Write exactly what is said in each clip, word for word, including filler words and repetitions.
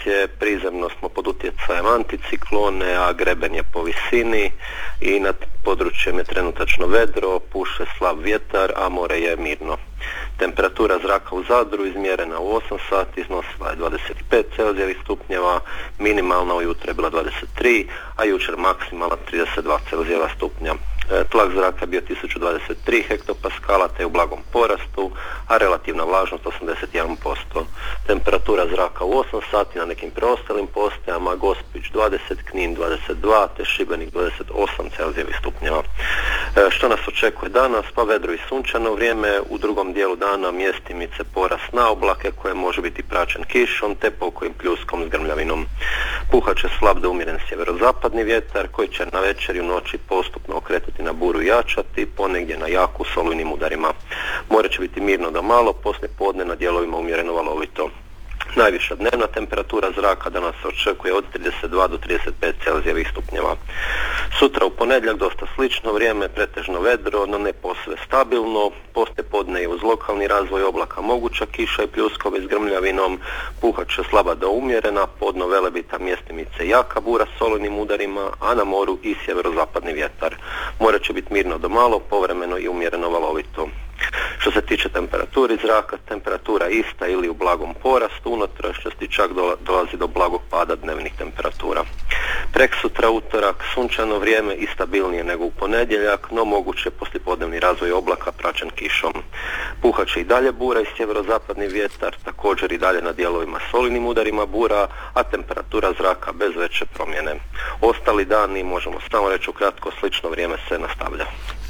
situacije, prizemno smo pod utjecajem anticiklone, a greben je po visini i nad područjem je trenutačno vedro, puše slab vjetar, a more je mirno. Temperatura zraka u Zadru izmjerena u osam sati iznosila je dvadeset pet celzijevih stupnjeva, minimalna ujutro je bila dvadeset tri, a jučer maksimalna trideset dva celzijeva stupnja. Tlak zraka je bio tisuću dvadeset tri hektopaskala te u blagom porastu, a relativna vlažnost osamdeset jedan posto. Temperatura zraka u osam sati na nekim preostalim postajama: Gospić dvadeset, Knin dvadeset dva te Šibenik dvadeset osam celzijevih stupnjeva. E, što nas očekuje danas? Pa vedro i sunčano vrijeme, u drugom dijelu dana mjestimice porast na oblake koje može biti praćen kišom te pokojim pljuskom s grmljavinom. Puhat će slab do umjeren sjeverozapadni vjetar koji će na večer i u noći postupno okretati na buru i jačati, ponegdje na jaku s olujnim udarima. More će biti mirno do malo, poslije podne na dijelovima umjereno valovito. Najviša dnevna temperatura zraka danas se očekuje od trideset dva do trideset pet celzijevih stupnjeva. Sutra u ponedjeljak dosta slično vrijeme, pretežno vedro, no ne posve stabilno. Poslije podne i uz lokalni razvoj oblaka moguća kiša i pljuskovi s grmljavinom, puhat će slaba do umjerena, podno velebita mjestimice jaka bura s olujnim udarima, a na moru i sjeverozapadni vjetar. More će biti mirno do malo, povremeno i umjereno valovito. Što se tiče temperaturi zraka, temperatura ista ili u blagom porastu, unutrašnjosti čak dolazi do blagog pada dnevnih temperatura. Preksutra utorak, sunčano vrijeme i stabilnije nego u ponedjeljak, no moguće poslijepodnevni razvoj oblaka praćen kišom. Puhat će i dalje bura i sjeverozapadni vjetar, također i dalje na dijelovima s olujnim udarima bura, a temperatura zraka bez veće promjene. Ostali dani, možemo samo reći ukratko, slično vrijeme se nastavlja.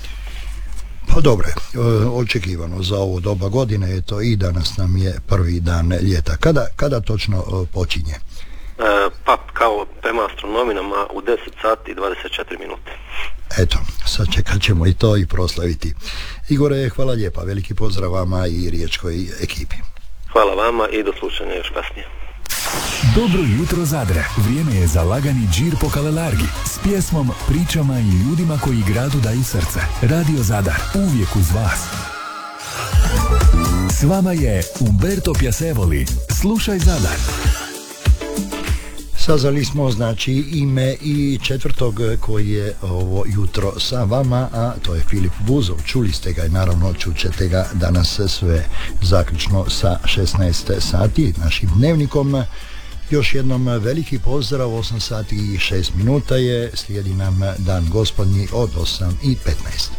Pa dobro, očekivano za ovo doba godine je to i danas nam je prvi dan ljeta. Kada, kada točno počinje? E, pa kao prema astronominama u deset sati i dvadeset četiri minute. Eto, sad čekat ćemo i to i proslaviti. Igore, hvala lijepa, veliki pozdrav vama i riječkoj ekipi. Hvala vama i do slušanja još kasnije. Dobro jutro Zadre, vrijeme je za lagani džir po Kalelargi s pjesmom, pričama i ljudima koji gradu daju srce. Radio Zadar, uvijek uz vas. S vama je Umberto Piacevoli. Slušaj Zadar. Saznali smo znači ime i četvrtog koji je ovo jutro sa vama, a to je Filip Buzov. Čuli ste ga i naravno čućete ga danas sve zaključno sa šesnaest sati našim dnevnikom. Još jednom veliki pozdrav, osam sati i šest minuta je, slijedi nam Dan gospodnji od osam i petnaest.